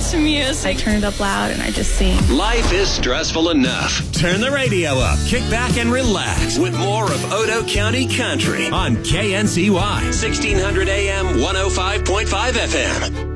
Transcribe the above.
dance music. I turn it up loud and I just sing. Life is stressful enough. Turn the radio up, kick back and relax with more of Otoe County Country on KNCY 1600 AM 105.5 FM.